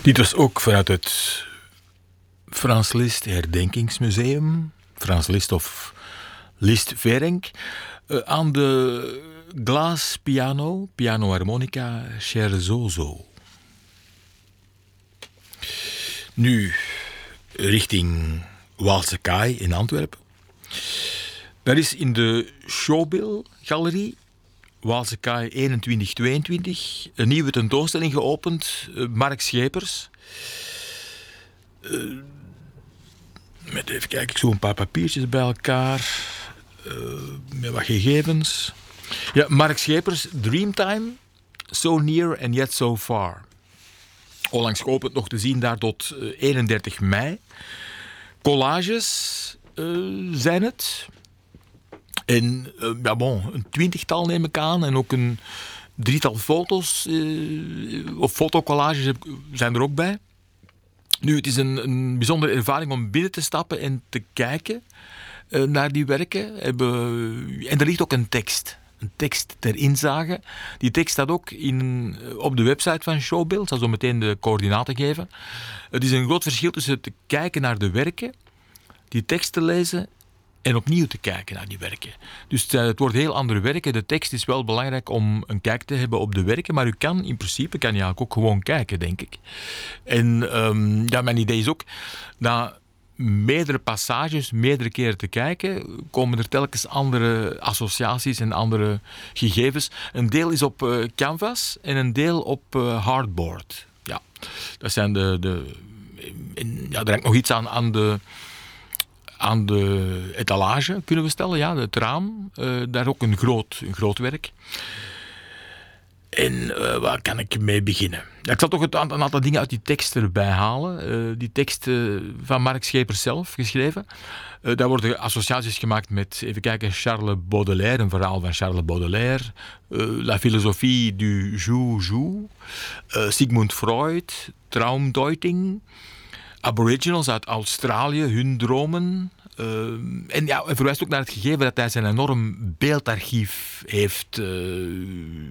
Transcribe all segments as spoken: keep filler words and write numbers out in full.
Dit was ook vanuit het Frans Liszt Herdenkingsmuseum. Frans Liszt of Liszt Ferenc. Uh, aan de glaspiano, pianoharmonica Scherzoso. Nu richting Waalse Kaai in Antwerpen. Daar is in de Showbill-galerie Waalse Kaai eenentwintig tweeëntwintig een nieuwe tentoonstelling geopend. Uh, Mark Schepers. Uh, met even kijken, ik zoek een paar papiertjes bij elkaar. Uh, met wat gegevens. Ja, Mark Schepers, Dreamtime. So near and yet so far. Onlangs geopend, nog te zien daar tot uh, eenendertig mei. Collages uh, zijn het. En uh, ja, bon, een twintigtal neem ik aan. En ook een drietal foto's uh, of fotocollages zijn er ook bij. Nu, het is een, een bijzondere ervaring om binnen te stappen en te kijken uh, naar die werken. Hebben, en er ligt ook een tekst. Een tekst ter inzage. Die tekst staat ook in, op de website van Showbill. Ik zal zo meteen de coördinaten geven. Het is een groot verschil tussen te kijken naar de werken, die tekst te lezen en opnieuw te kijken naar die werken. Dus het wordt heel andere werken. De tekst is wel belangrijk om een kijk te hebben op de werken, maar u kan in principe kan je ook gewoon kijken, denk ik. En um, ja, mijn idee is ook, na meerdere passages, meerdere keren te kijken, komen er telkens andere associaties en andere gegevens. Een deel is op uh, canvas en een deel op uh, hardboard. Ja, dat zijn de... de en, ja, er hangt nog iets aan, aan de... Aan de etalage kunnen we stellen, ja, het raam. Uh, daar ook een groot, een groot werk. En uh, waar kan ik mee beginnen? Ja, ik zal toch een aantal, een aantal dingen uit die tekst erbij halen. Uh, die tekst uh, van Mark Schepers zelf geschreven. Uh, daar worden associaties gemaakt met, even kijken, Charles Baudelaire, een verhaal van Charles Baudelaire. Uh, La philosophie du jour-jour. Uh, Sigmund Freud, Traumdeutung. Aboriginals uit Australië, hun dromen. Uh, en ja, hij verwijst ook naar het gegeven dat hij zijn enorm beeldarchief heeft... Uh,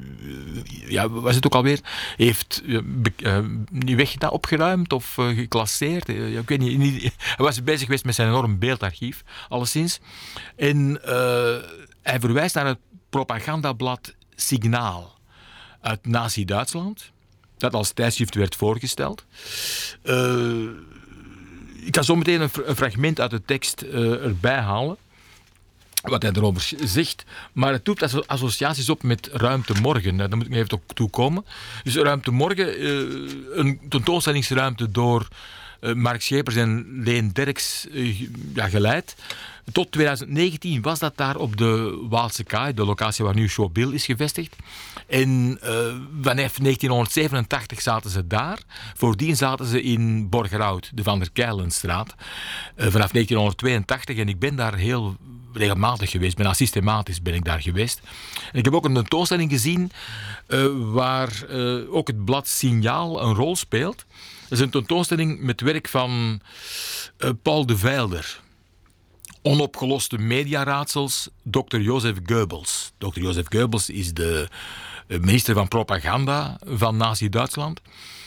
ja, wat is het ook alweer? Heeft uh, uh, niet weggedaan, opgeruimd of uh, geclasseerd. Uh, ja, ik weet niet, niet. Hij was bezig geweest met zijn enorm beeldarchief, alleszins. En uh, hij verwijst naar het propagandablad Signaal uit Nazi-Duitsland, dat als tijdschrift werd voorgesteld. Uh, ik ga zo meteen een, een fragment uit de tekst uh, erbij halen, wat hij erover zegt. Maar het doet associaties op met Ruimte Morgen. Daar moet ik even toe komen. Dus Ruimte Morgen, uh, een tentoonstellingsruimte door uh, Mark Schepers en Leen Derks uh, ja, geleid. Tot twintig negentien was dat daar op de Waalse Kaai, de locatie waar nu Showbill is gevestigd. En uh, vanaf negentien zevenentachtig zaten ze daar. Voordien zaten ze in Borgerhout, de Van der Keilenstraat. Uh, vanaf negentien tweeëntachtig. En ik ben daar heel regelmatig geweest. Bijna systematisch ben ik daar geweest. En ik heb ook een tentoonstelling gezien uh, waar uh, ook het blad Signaal een rol speelt. Dat is een tentoonstelling met werk van uh, Paul de Veilder. Onopgeloste mediaraadsels, dokter Joseph Goebbels. dokter Joseph Goebbels is de minister van propaganda van Nazi-Duitsland.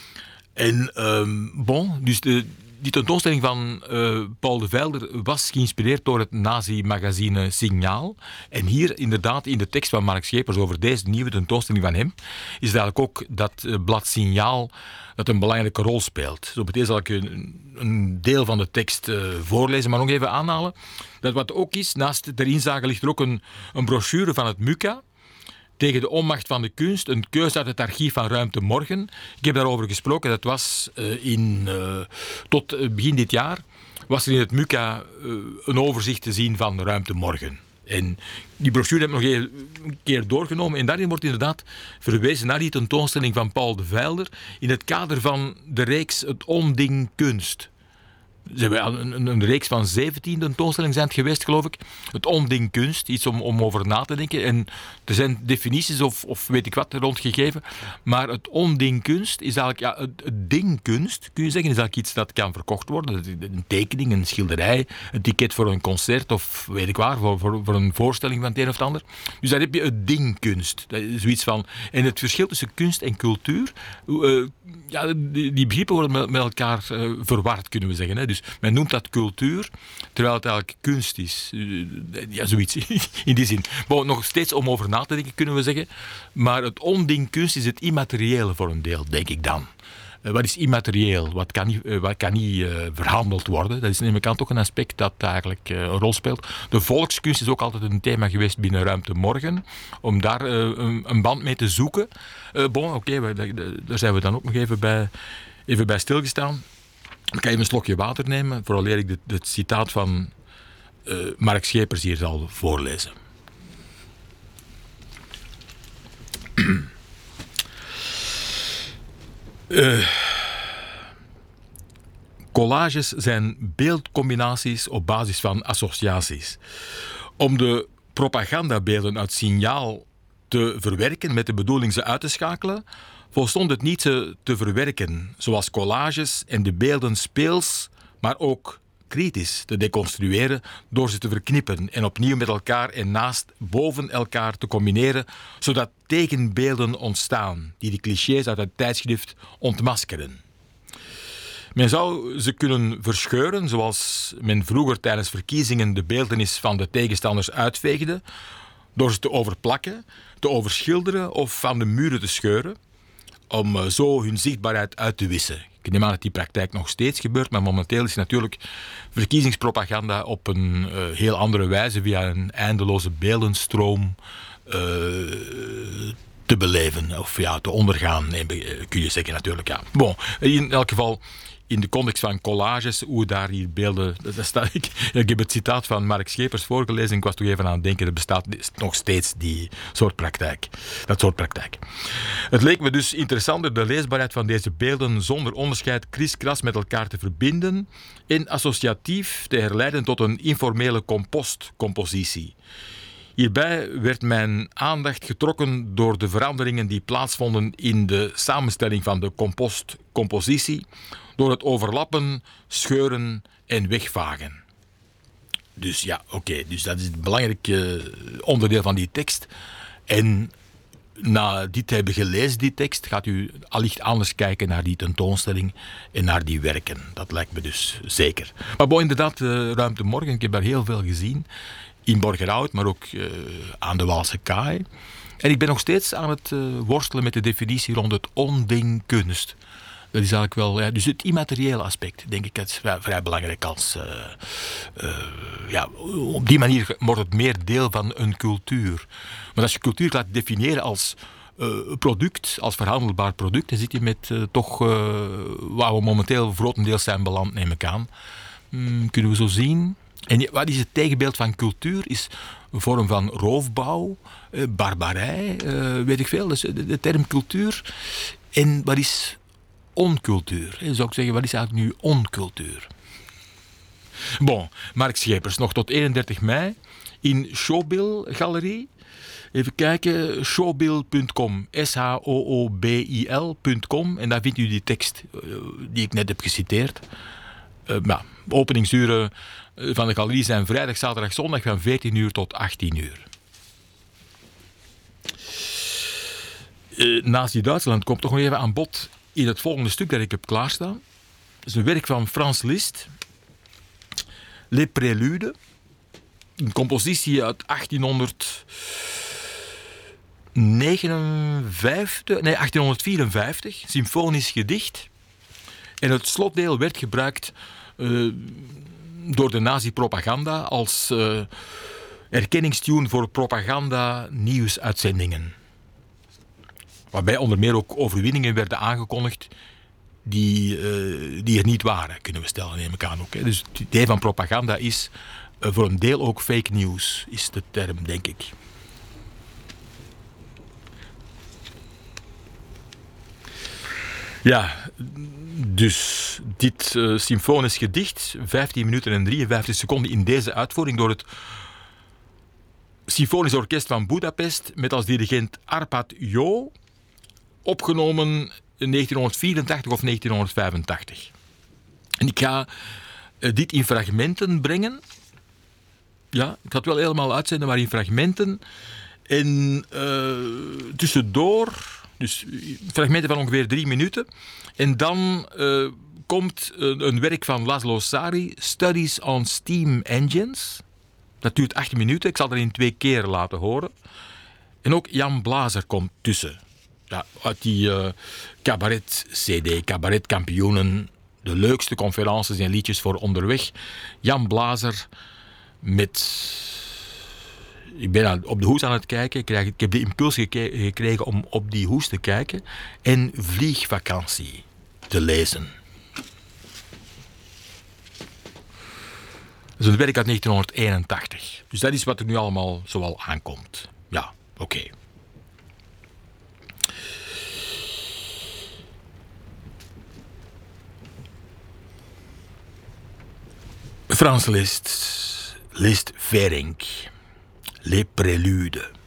En um, bon, dus de, die tentoonstelling van uh, Paul de Veilder was geïnspireerd door het nazi-magazine Signaal. En hier inderdaad in de tekst van Mark Schepers over deze nieuwe tentoonstelling van hem is eigenlijk ook dat uh, blad Signaal dat een belangrijke rol speelt. Zo meteen zal ik een, een deel van de tekst uh, voorlezen, maar nog even aanhalen. Dat wat ook is, naast de inzage ligt er ook een, een brochure van het M U C A tegen de onmacht van de kunst, een keuze uit het archief van Ruimte Morgen. Ik heb daarover gesproken, dat was uh, in, uh, tot begin dit jaar, was er in het M U C A uh, een overzicht te zien van Ruimte Morgen. En die brochure heb ik nog een keer doorgenomen en daarin wordt inderdaad verwezen naar die tentoonstelling van Paul de Veilder in het kader van de reeks Het Onding Kunst. Ze hebben al een, een reeks van zeventien tentoonstellingen zijn het geweest, geloof ik. Het onding kunst, iets om, om over na te denken. En er zijn definities of, of weet ik wat rondgegeven. Maar het onding kunst is eigenlijk, ja, het, het ding kunst, kun je zeggen, is eigenlijk iets dat kan verkocht worden. Een tekening, een schilderij, een ticket voor een concert of weet ik waar, voor, voor, voor een voorstelling van het een of het ander. Dus daar heb je het ding kunst. Dat is zoiets van, en het verschil tussen kunst en cultuur, uh, ja, die, die begrippen worden met, met elkaar uh, verward, kunnen we zeggen. Hè. Dus men noemt dat cultuur, terwijl het eigenlijk kunst is. Ja, zoiets in die zin. Bon, nog steeds om over na te denken, kunnen we zeggen. Maar het onding kunst is het immateriële voor een deel, denk ik dan. Uh, wat is immaterieel? Wat kan niet, uh, wat kan niet uh, verhandeld worden? Dat is neem ik aan toch een aspect dat eigenlijk uh, een rol speelt. De volkskunst is ook altijd een thema geweest binnen Ruimte Morgen. Om daar uh, een, een band mee te zoeken. Uh, bon, oké, okay, daar zijn we dan ook nog even bij, even bij stilgestaan. Ik kan even een slokje water nemen, vooraleer ik het citaat van uh, Mark Schepers hier zal voorlezen. uh, collages zijn beeldcombinaties op basis van associaties. Om de propagandabeelden uit signaal te verwerken met de bedoeling ze uit te schakelen, volstond het niet ze te verwerken, zoals collages en de beelden speels, maar ook kritisch te deconstrueren door ze te verknippen en opnieuw met elkaar en naast boven elkaar te combineren, zodat tegenbeelden ontstaan die de clichés uit het tijdschrift ontmaskeren. Men zou ze kunnen verscheuren, zoals men vroeger tijdens verkiezingen de beeltenis van de tegenstanders uitveegde, door ze te overplakken, te overschilderen of van de muren te scheuren, om zo hun zichtbaarheid uit te wissen. Ik neem aan dat die praktijk nog steeds gebeurt, maar momenteel is natuurlijk verkiezingspropaganda op een uh, heel andere wijze via een eindeloze beeldenstroom uh, te beleven, of ja, te ondergaan, kun je zeggen natuurlijk. Ja. Bon, in elk geval, in de context van collages, hoe daar hier beelden... Dat staat, ik, ik heb het citaat van Mark Schepers voorgelezen en ik was toch even aan het denken, er bestaat nog steeds die soort praktijk. Dat soort praktijk. Het leek me dus interessanter de leesbaarheid van deze beelden zonder onderscheid kriskras met elkaar te verbinden en associatief te herleiden tot een informele compostcompositie. Hierbij werd mijn aandacht getrokken door de veranderingen die plaatsvonden in de samenstelling van de compostcompositie, door het overlappen, scheuren en wegvagen. Dus ja, oké, okay, dus dat is het belangrijke onderdeel van die tekst. En na dit te hebben gelezen, die tekst, gaat u allicht anders kijken naar die tentoonstelling en naar die werken. Dat lijkt me dus zeker. Maar bon, inderdaad, uh, Ruimte Morgen, ik heb daar heel veel gezien. In Borgerhout, maar ook uh, aan de Waalse Kaai. En ik ben nog steeds aan het uh, worstelen met de definitie rond het onding kunst. Dat is eigenlijk wel, ja, dus het immateriële aspect, denk ik, is vrij, vrij belangrijk als, uh, uh, ja, op die manier wordt het meer deel van een cultuur. Maar als je cultuur laat definiëren als uh, product, als verhandelbaar product, dan zit je met uh, toch, uh, waar we momenteel grotendeels zijn beland, neem ik aan. Hmm, kunnen we zo zien. En wat is het tegenbeeld van cultuur? Is een vorm van roofbouw, uh, barbarij, uh, weet ik veel. Dus de, de term cultuur. En wat is oncultuur? Hè? Zou ik zeggen, wat is eigenlijk nu oncultuur? Bon, Mark Schepers, nog tot eenendertig mei in Showbill Galerie. Even kijken, showbill punt com, S H O O B I L punt com. En daar vindt u die tekst uh, die ik net heb geciteerd. Uh, nou, openingsuren van de galerie zijn vrijdag, zaterdag, zondag van veertien uur tot achttien uur. Uh, naast Duitsland komt toch nog even aan bod in het volgende stuk dat ik heb klaarstaan. Dat is een werk van Franz Liszt. Les Préludes. Een compositie uit achttienhonderdnegenenvijftig, nee, achttienhonderdvierenvijftig. Symfonisch gedicht. En het slotdeel werd gebruikt uh, door de nazi-propaganda als uh, erkenningstune voor propaganda-nieuwsuitzendingen. Waarbij onder meer ook overwinningen werden aangekondigd die, uh, die er niet waren, kunnen we stellen, neem ik aan ook. Hè. Dus het idee van propaganda is uh, voor een deel ook fake news, is de term, denk ik. Ja, Dus dit uh, symfonisch gedicht, vijftien minuten en drieënvijftig seconden in deze uitvoering door het Symfonisch Orkest van Budapest met als dirigent Arpad Jo, opgenomen in negentien vierentachtig of negentien vijfentachtig. En ik ga uh, dit in fragmenten brengen. Ja, ik ga het wel helemaal uitzenden, maar in fragmenten. En uh, tussendoor, dus fragmenten van ongeveer drie minuten. En dan uh, komt een, een werk van Laszlo Sari, Studies on Steam Engines. Dat duurt acht minuten, ik zal dat in twee keer laten horen. En ook Jan Blazer komt tussen. Ja, uit die uh, cabaret-C D, cabaretkampioenen, de leukste conferences en liedjes voor onderweg. Jan Blazer met... Ik ben op de hoes aan het kijken. Ik, krijg, ik heb de impuls geke- gekregen om op die hoes te kijken. En Vliegvakantie te lezen. Dat is een werk uit negentien eenentachtig. Dus dat is wat er nu allemaal zoal aankomt. Ja, oké. Okay. Frans Liszt, Liszt Ferenc, Les Préludes.